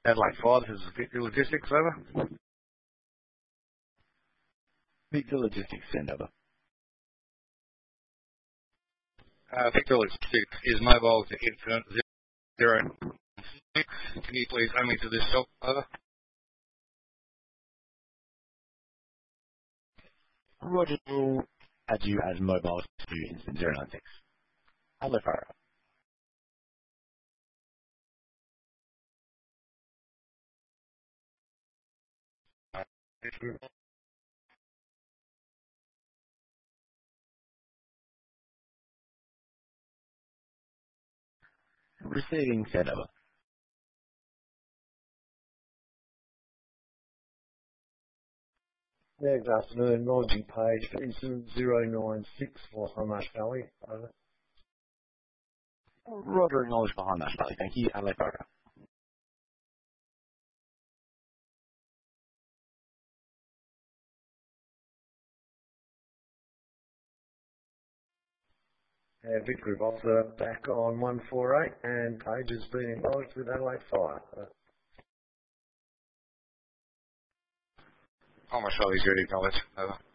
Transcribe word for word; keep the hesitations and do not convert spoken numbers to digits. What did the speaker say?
Adelaide Fire, this is Victor Logistics, over. Victor Logistics, send over. Uh, Victor Logistics is mobile to Infinite zero six. Can you please add me to this shop, over? Roger will add you as mobile to Infinite zero nine six. Adelaide Fire. Receiving, send over. Yeah, good afternoon. Lodging page for incident zero nine six for Hamash Valley. Over. Roger, acknowledge behind that, Valley. Thank you. Adelaide Fire. Uh, Victory Officer back on one four eight, and page has been acknowledged with Adelaide Fire. Uh, How much are these already acknowledged, over?